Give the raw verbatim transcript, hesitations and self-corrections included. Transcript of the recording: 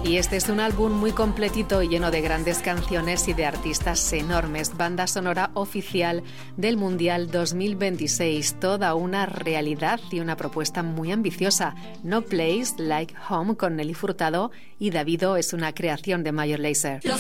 Y este es un álbum muy completito y lleno de grandes canciones y de artistas enormes. Banda sonora oficial del Mundial dos mil veintiséis. Toda una realidad y una propuesta muy ambiciosa. No Place Like Home con Nelly Furtado y Davido es una creación de Major Lazer.